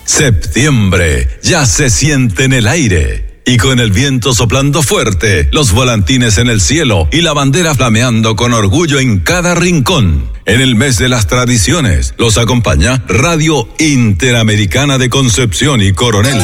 Septiembre ya se siente en el aire. Y con el viento soplando fuerte, los volantines en el cielo y la bandera flameando con orgullo en cada rincón. En el mes de las tradiciones, los acompaña Radio Interamericana de Concepción y Coronel.